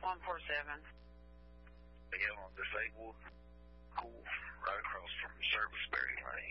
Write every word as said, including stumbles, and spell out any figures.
one four seven. Yeah, on disabled, cool, right across from Serviceberry Lane.